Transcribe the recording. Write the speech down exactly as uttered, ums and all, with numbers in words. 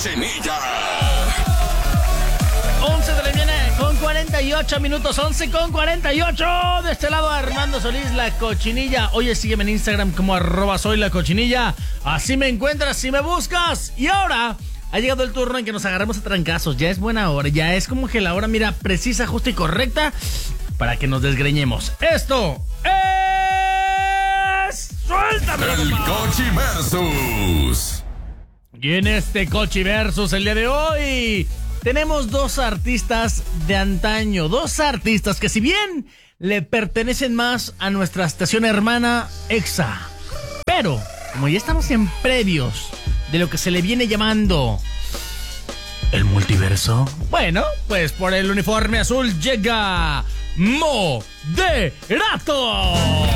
Cochinilla. once de la mañana con cuarenta y ocho minutos, once con cuarenta y ocho. De este lado Armando Solís, La Cochinilla. Oye, sígueme en Instagram como arroba soy La Cochinilla. Así me encuentras si me buscas. Y ahora ha llegado el turno en que nos agarramos a trancazos. Ya es buena hora, ya es como que la hora, mira, precisa, justa y correcta para que nos desgreñemos. Esto es... ¡Suéltame! El Cochi Versus. Y en este Cochi Versus el día de hoy tenemos dos artistas de antaño, dos artistas que si bien le pertenecen más a nuestra estación hermana EXA, pero como ya estamos en previos de lo que se le viene llamando el multiverso, bueno, pues por el uniforme azul llega Moderato.